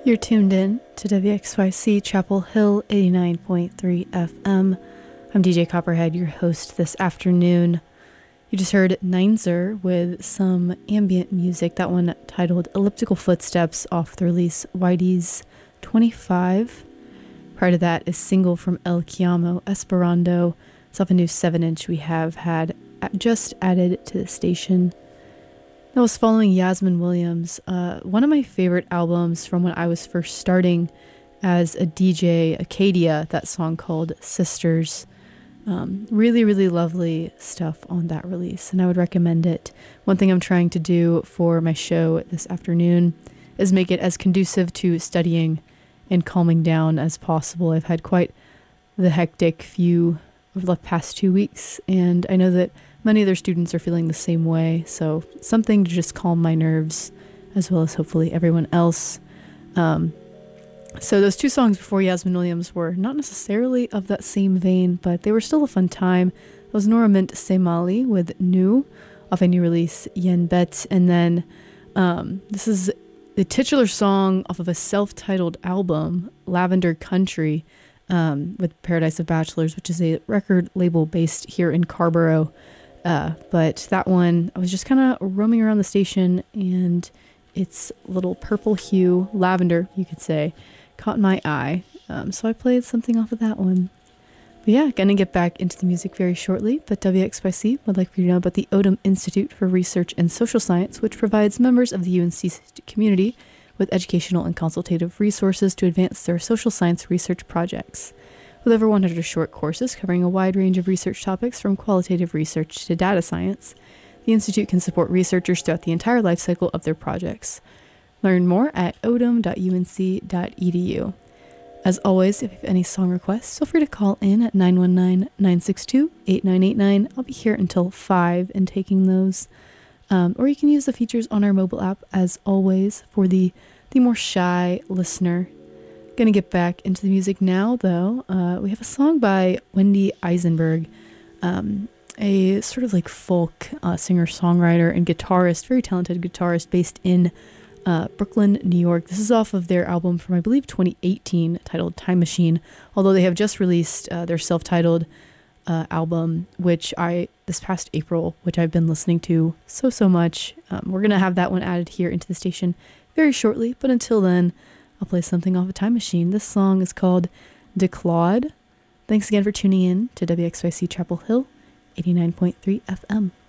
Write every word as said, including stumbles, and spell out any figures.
You're tuned in to W X Y C Chapel Hill eighty-nine point three F M. I'm D J Copperhead, your host this afternoon. You just heard Neinzer with some ambient music, that one titled Elliptical Footsteps off the release Whitey's twenty-five. Prior to that is single from El Chiamo, Esperando. It's off a new seven inch we have had just added to the station. That was following Yasmin Williams, uh, one of my favorite albums from when I was first starting as a D J, Acadia, that song called Sisters. Um, really, really lovely stuff on that release, and I would recommend it. One thing I'm trying to do for my show this afternoon is make it as conducive to studying and calming down as possible. I've had quite the hectic few over the past two weeks, and I know that many other students are feeling the same way, so something to just calm my nerves, as well as hopefully everyone else. Um, so those two songs before Yasmin Williams were not necessarily of that same vein, but they were still a fun time. It was Nora Mint Semali with New, off a new release, Yen Bet, and then um, this is the titular song off of a self-titled album, Lavender Country, um, with Paradise of Bachelors, which is a record label based here in Carborough. Uh, but that one, I was just kind of roaming around the station, and its little purple hue, lavender, you could say, caught my eye. Um, so I played something off of that one. But yeah, gonna get back into the music very shortly, but W X Y C would like for you to know about the Odom Institute for Research and Social Science, which provides members of the U N C community with educational and consultative resources to advance their social science research projects. With over one hundred short courses covering a wide range of research topics from qualitative research to data science, the Institute can support researchers throughout the entire life cycle of their projects. Learn more at odom dot u n c dot e d u. As always, if you have any song requests, feel free to call in at nine one nine, nine six two, eight nine eight nine. I'll be here until five and taking those. Um, or you can use the features on our mobile app, as always, for the, the more shy listener. Gonna get back into the music now, though. Uh, we have a song by Wendy Eisenberg, um, a sort of like folk uh, singer-songwriter and guitarist, very talented guitarist based in uh, Brooklyn, New York. This is off of their album from, I believe, twenty eighteen, titled Time Machine, although they have just released uh, their self-titled uh, album, which I, this past April, which I've been listening to so, so much. Um, we're gonna have that one added here into the station very shortly, but until then, I'll play something off a Time Machine. This song is called De Claude. Thanks again for tuning in to W X Y C Chapel Hill, eighty-nine point three F M.